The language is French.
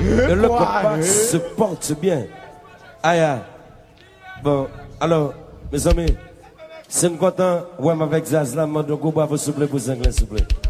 Et le combat se porte bien. Aïe, aïe. Bon, alors, mes amis, c'est content, ouais, avec Zazla, mode de go, bravo, s'il vous plaît, pour Anglais, s'il vous plaît.